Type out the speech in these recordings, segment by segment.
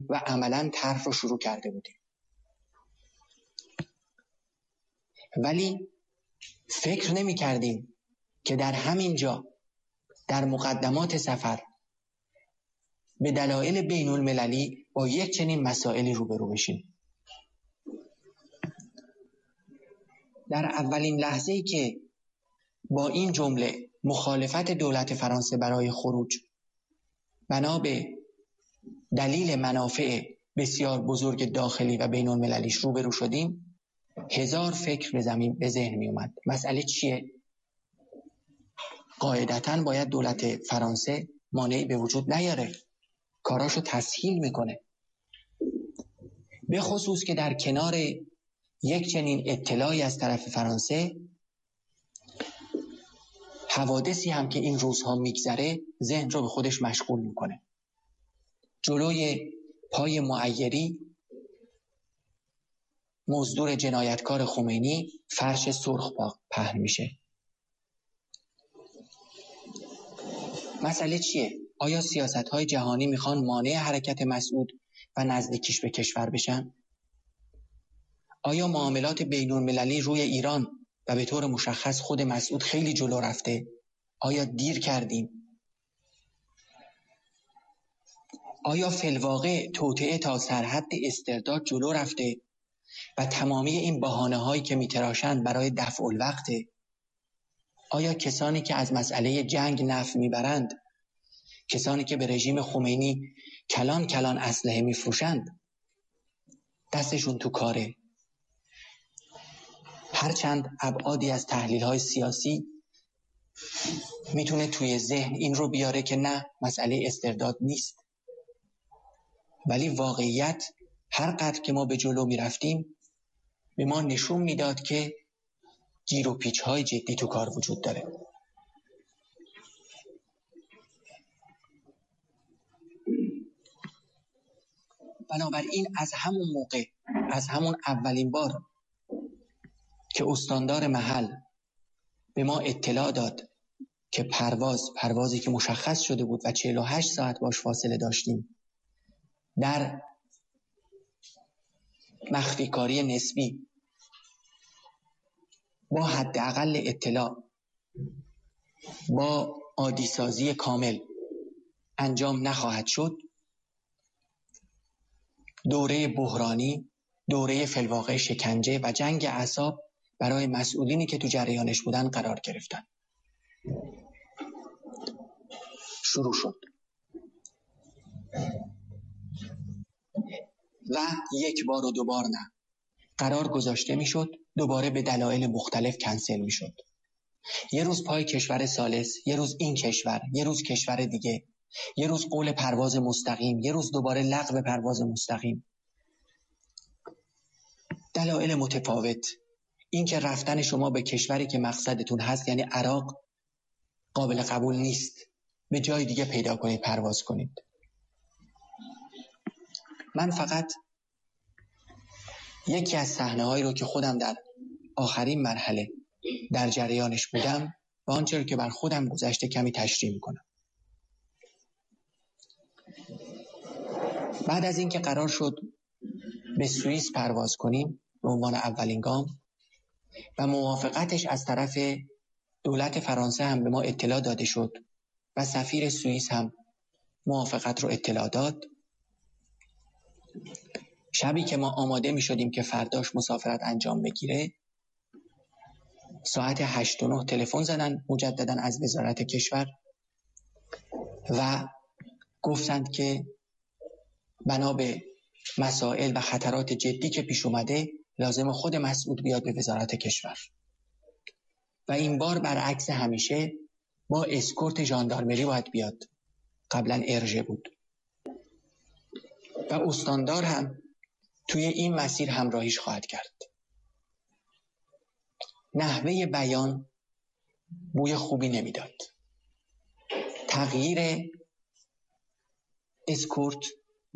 و عملاً طرح رو شروع کرده بودیم. ولی فکر نمی کردیم که در همین جا در مقدمات سفر به دلایل بین المللی با یک چنین مسائلی روبرو بشیم. در اولین لحظه‌ای که با این جمله مخالفت دولت فرانسه برای خروج بنا به دلیل منافع بسیار بزرگ داخلی و بین المللیش روبرو شدیم، هزار فکر به ذهن می اومد. مسئله چیه؟ قاعدتاً باید دولت فرانسه مانعی به وجود نیاره، کاراشو تسهیل میکنه، به خصوص که در کنار یک چنین اطلاعی از طرف فرانسه، حوادثی هم که این روزها میگذره ذهن رو به خودش مشغول میکنه. جلوی پای معیری مزدور جنایتکار خمینی فرش سرخ پهن میشه. مسئله چیه؟ آیا سیاست‌های جهانی میخوان مانع حرکت مسعود و نزدیکیش به کشور بشن؟ آیا معاملات بین‌المللی روی ایران و به طور مشخص خود مسعود خیلی جلو رفته؟ آیا دیر کردیم؟ آیا فی‌الواقع توطئه تا سرحد استرداد جلو رفته و تمامی این بهانه‌هایی که میتراشند برای دفع الوقت؟ آیا کسانی که از مسئله جنگ نفع میبرند، کسانی که به رژیم خمینی کلان کلان اسلحه میفروشند، دستشون تو کاره؟ هرچند ابعادی از تحلیل‌های سیاسی میتونه توی ذهن این رو بیاره که نه، مسئله استرداد نیست، ولی واقعیت هر قدر که ما به جلو میرفتیم به ما نشون میداد که گیر و پیچ‌های جدی تو کار وجود داره. بنابراین از همون موقع، از همون اولین بار که استاندار محل به ما اطلاع داد که پروازی که مشخص شده بود و 48 ساعت باش فاصله داشتیم، در مخفی کاری نسبی با حداقل اطلاع، با عادی سازی کامل انجام نخواهد شد، دوره بحرانی، دوره فی‌الواقع شکنجه و جنگ اعصاب برای مسئولینی که تو جریانش بودن قرار گرفتن. شروع شد و یک بار و دوبار نه، قرار گذاشته می شد، دوباره به دلایل مختلف کنسل می شد. یه روز پای کشور ثالث، یه روز این کشور، یه روز کشور دیگه، یه روز قول پرواز مستقیم، یه روز دوباره لغو پرواز مستقیم. دلایل متفاوت. این که رفتن شما به کشوری که مقصدتون هست یعنی عراق قابل قبول نیست، به جای دیگه پیدا کنید پرواز کنید. من فقط یکی از صحنه‌هایی رو که خودم در آخرین مرحله در جریانش بودم و آنچه که بر خودم گذشته کمی تشریح می‌کنم. بعد از اینکه قرار شد به سوئیس پرواز کنیم به عنوان اولین گام و موافقتش از طرف دولت فرانسه هم به ما اطلاع داده شد و سفیر سوئیس هم موافقت رو اطلاع داد، شبی که ما آماده می شدیم که فرداش مسافرت انجام بگیره، ساعت 8 و 9 تلفن زدن مجددا از وزارت کشور و گفتند که بنا به مسائل و خطرات جدی که پیش اومده لازم خود مسعود بیاد به وزارت کشور و این بار برعکس همیشه با اسکورت ژاندارمری باید بیاد. قبلا ارژه بود و استاندار هم توی این مسیر همراهیش خواهد کرد. نحوه بیان بوی خوبی نمیداد. تغییر اسکورت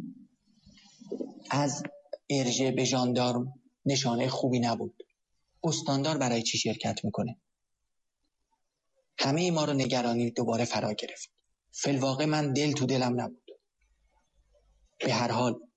از ارژه به ژاندارم نشانه خوبی نبود. استاندار برای چی شرکت میکنه؟ همه ما رو نگرانی دوباره فرا گرفت. فی‌الواقع من دل تو دلم نبود. به هر حال